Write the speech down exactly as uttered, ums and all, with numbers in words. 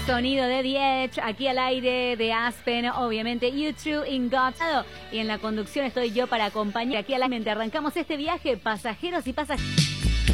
Sonido de The Edge, aquí al aire de Aspen, obviamente YouTube in God's y en la conducción estoy yo para acompañar aquí al aire. Arrancamos este viaje, pasajeros y pasajeros.